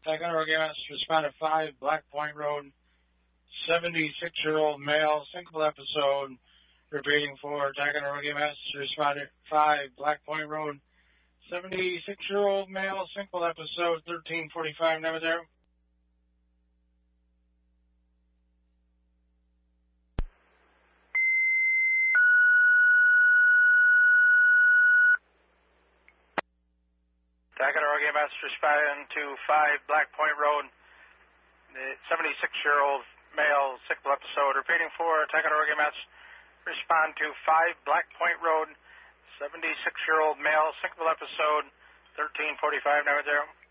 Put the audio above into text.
Ticonderoga EMS responded 5, Black Point Road, 76-year-old male, single episode. Repeating for Ticonderoga EMS responded 5, Black Point Road, 76-year-old male, single episode, 1345 Namadero. Ticonderoga EMS responding to 5 Black Point Road, 76-year-old male, single episode. Repeating for Ticonderoga EMS, respond to 5 Black Point Road, 76-year-old male, single episode, 1345 Namadero.